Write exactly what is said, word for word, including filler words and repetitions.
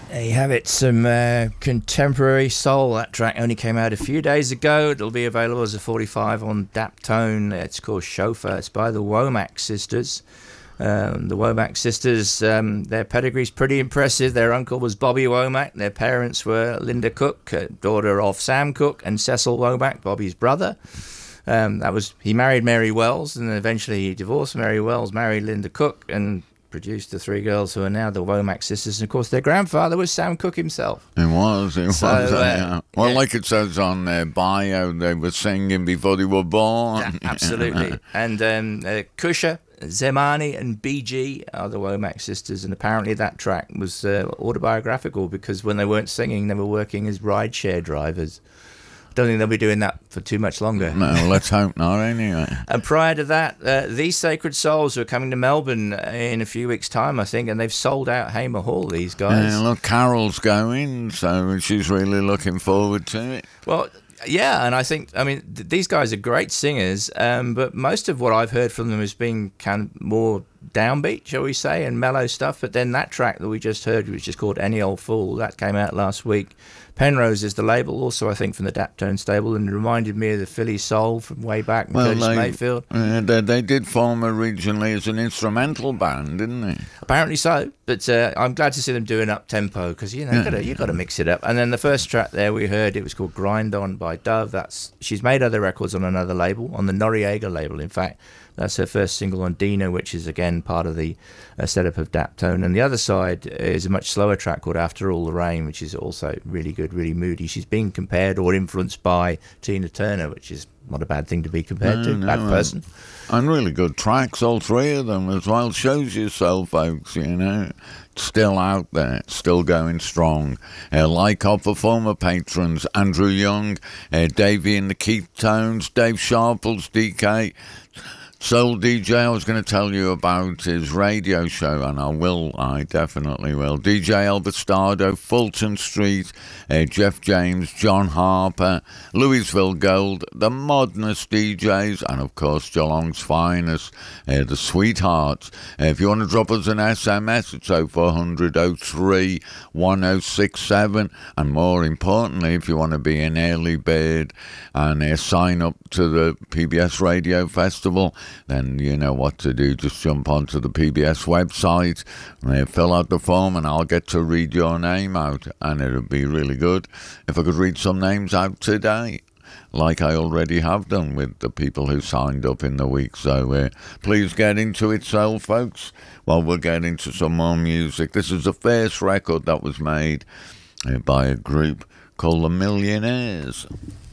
There you have it, some uh, contemporary soul. That track only came out a few days ago. It'll be available as a forty-five on Daptone. It's called Chauffeur. It's by the Womack sisters. Um, the Womack sisters, um, their pedigree's pretty impressive. Their uncle was Bobby Womack. Their parents were Linda Cook, uh, daughter of Sam Cooke, and Cecil Womack, Bobby's brother. Um, that was he married Mary Wells, and eventually he divorced Mary Wells, married Linda Cook, and produced the three girls who are now the Womack sisters. And of course, their grandfather was Sam Cooke himself. It was, it So, was. uh, yeah. Well, yeah. like it says on their bio, they were singing before they were born. Yeah, absolutely. And um, uh, Kusha, Zemani, and B G are the Womack sisters. And apparently that track was uh, autobiographical because when they weren't singing, they were working as rideshare drivers. Don't think they'll be doing that for too much longer. No, let's hope not, anyway. And prior to that, uh, These Sacred Souls are coming to Melbourne in a few weeks' time, I think, and they've sold out Hamer Hall, these guys. Uh, look, Carol's going, so she's really looking forward to it. Well, yeah, and I think, I mean, th- these guys are great singers, um, but most of what I've heard from them has been kind of more downbeat, shall we say, and mellow stuff. But then that track that we just heard, which is called Any Old Fool, that came out last week. Penrose is the label, also I think from the Daptone stable, and it reminded me of the Philly Soul from way back, and Well, Curtis they, Mayfield. uh, they, they did form originally as an instrumental band, didn't they? Apparently so, but uh, I'm glad to see them doing up tempo because you know you gotta you gotta mix it up. And then the first track there we heard, it was called Grind On by Dove. That's she's made other records on another label, on the Noriega label, in fact. That's her first single on Dina, which is again part of the uh, setup of Daptone. And the other side is a much slower track called After All the Rain, which is also really good, really moody. She's being compared or influenced by Tina Turner, which is not a bad thing to be compared No, to. no, Bad uh, person. And really good tracks, all three of them as well. Shows yourself, folks, you know. Still out there, still going strong. Uh, like our former patrons, Andrew Young, uh, Davey and the Keith Tones, Dave Sharples, D K, Soul D J. I was going to tell you about his radio show, and I will, I definitely will. D J Elbastado, Fulton Street, uh, Jeff James, John Harper, Louisville Gold, the Modernist D Js, and of course Geelong's finest, uh, the Sweethearts. Uh, if you want to drop us an S M S, it's oh four hundred oh three one oh six seven, and more importantly, if you want to be an early bird and uh, sign up to the P B S Radio Festival, then you know what to do. Just jump onto the P B S website, uh, fill out the form, and I'll get to read your name out, and it'll be really good if I could read some names out today, like I already have done with the people who signed up in the week. So uh, please get into it, soul folks, while we'll get into some more music. This is the first record that was made uh, by a group called The Millionaires.